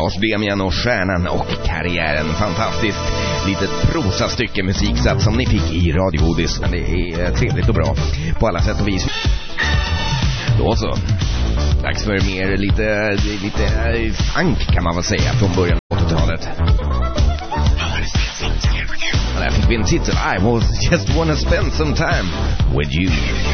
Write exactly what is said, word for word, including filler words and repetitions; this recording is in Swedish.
Lars Demian och Stjärnan och karriären. Fantastiskt litet prosastycke musiksatt som ni fick i Radio Odis. Men det är trevligt och bra på alla sätt och vis. Då så. Dags för mer lite, lite funk kan man väl säga från början av åttiotalet. Där fick vi en titel. I was just wanna spend some time with you.